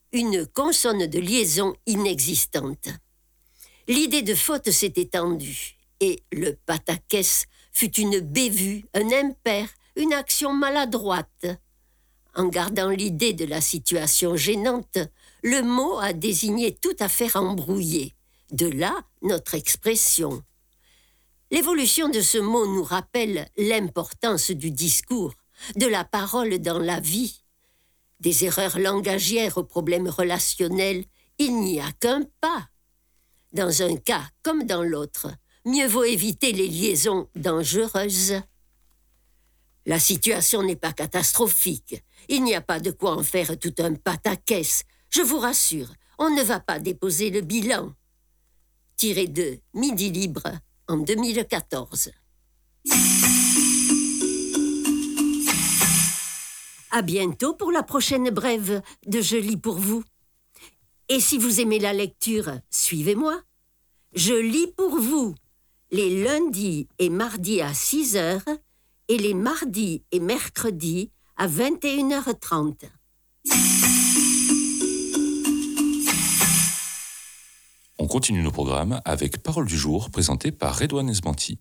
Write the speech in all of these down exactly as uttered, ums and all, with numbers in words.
une consonne de liaison inexistante. L'idée de faute s'est étendue et le pataquès fut une bévue, un impair, une action maladroite. En gardant l'idée de la situation gênante, le mot a désigné toute affaire embrouillée. De là, notre expression. L'évolution de ce mot nous rappelle l'importance du discours, de la parole dans la vie. Des erreurs langagières aux problèmes relationnels, il n'y a qu'un pas. Dans un cas comme dans l'autre, mieux vaut éviter les liaisons dangereuses. La situation n'est pas catastrophique. Il n'y a pas de quoi en faire tout un pataquès. Je vous rassure, on ne va pas déposer le bilan. Tiré de Midi Libre en deux mille quatorze. À bientôt pour la prochaine brève de Je lis pour vous. Et si vous aimez la lecture, suivez-moi. Je lis pour vous les lundis et mardis à six heures et les mardis et mercredis à vingt et une heures trente. On continue nos programmes avec Parole du jour présentée par Redouane Esbanti.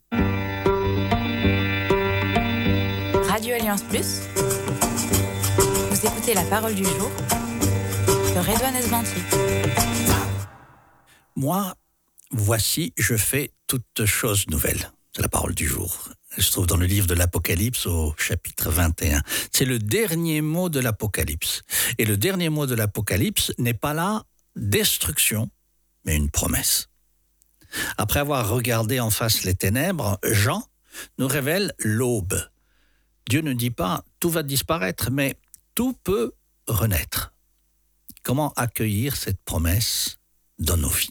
Radio Alliance Plus. Vous écoutez la Parole du jour de Redouane Esbanti. Moi, voici, je fais toute chose nouvelle. C'est la parole du jour. Elle se trouve dans le livre de l'Apocalypse au chapitre vingt et un. C'est le dernier mot de l'Apocalypse. Et le dernier mot de l'Apocalypse n'est pas la destruction, mais une promesse. Après avoir regardé en face les ténèbres, Jean nous révèle l'aube. Dieu ne dit pas « tout va disparaître », mais « tout peut renaître ». Comment accueillir cette promesse dans nos vies ?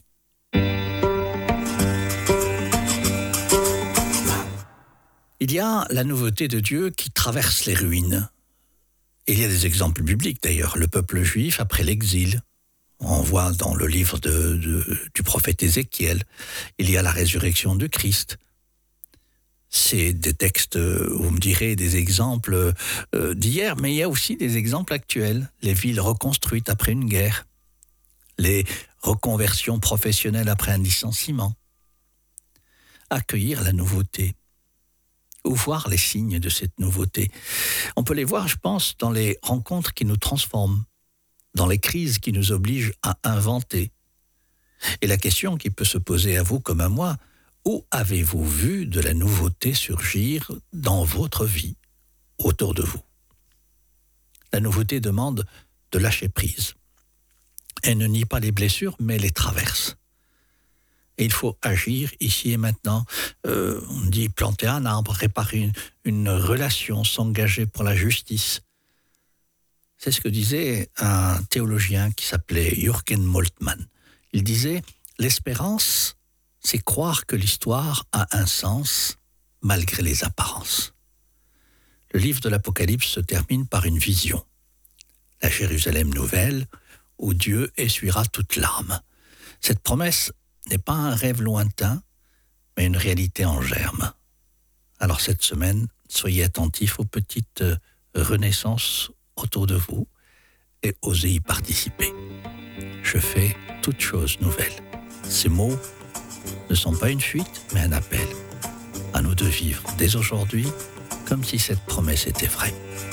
Il y a la nouveauté de Dieu qui traverse les ruines. Il y a des exemples bibliques d'ailleurs. Le peuple juif après l'exil, on voit dans le livre de, de, du prophète Ézéchiel, il y a la résurrection de Christ. C'est des textes, vous me direz, des exemples euh, d'hier, mais il y a aussi des exemples actuels. Les villes reconstruites après une guerre, les reconversions professionnelles après un licenciement. Accueillir la nouveauté, ou voir les signes de cette nouveauté. On peut les voir, je pense, dans les rencontres qui nous transforment, dans les crises qui nous obligent à inventer. Et la question qui peut se poser à vous comme à moi, où avez-vous vu de la nouveauté surgir dans votre vie, autour de vous ? La nouveauté demande de lâcher prise. Elle ne nie pas les blessures, mais les traverse. Et il faut agir ici et maintenant. Euh, on dit planter un arbre, réparer une, une relation, s'engager pour la justice. C'est ce que disait un théologien qui s'appelait Jürgen Moltmann. Il disait « L'espérance, c'est croire que l'histoire a un sens malgré les apparences. » Le livre de l'Apocalypse se termine par une vision. La Jérusalem nouvelle, où Dieu essuiera toute larme. Cette promesse n'est pas un rêve lointain, mais une réalité en germe. Alors cette semaine, soyez attentifs aux petites renaissances autour de vous et osez y participer. Je fais toute chose nouvelle. Ces mots ne sont pas une fuite, mais un appel à nous de vivre dès aujourd'hui comme si cette promesse était vraie.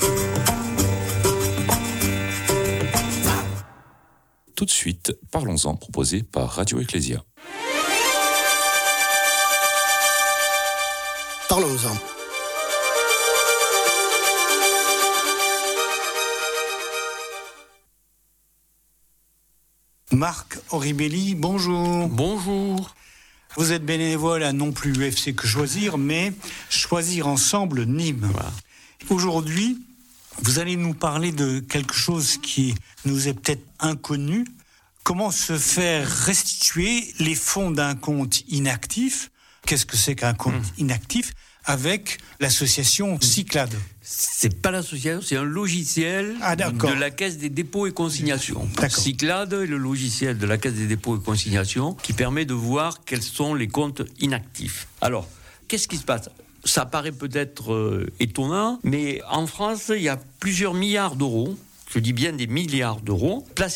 Tout de suite, parlons-en, proposé par Radio Ecclésia. Parlons-en. Marc Oribelli, bonjour. Bonjour. Vous êtes bénévole à non plus U F C que Choisir, mais Choisir Ensemble Nîmes. Voilà. Aujourd'hui, vous allez nous parler de quelque chose qui nous est peut-être inconnu. Comment se faire restituer les fonds d'un compte inactif ? Qu'est-ce que c'est qu'un compte mmh. inactif ? Avec l'association Cyclade. C'est pas l'association, c'est un logiciel ah, de la Caisse des dépôts et consignations. D'accord. Cyclade est le logiciel de la Caisse des dépôts et consignations qui permet de voir quels sont les comptes inactifs. Alors, qu'est-ce qui se passe ? Ça paraît peut-être euh, étonnant, mais en France, il y a plusieurs milliards d'euros, je dis bien des milliards d'euros, placés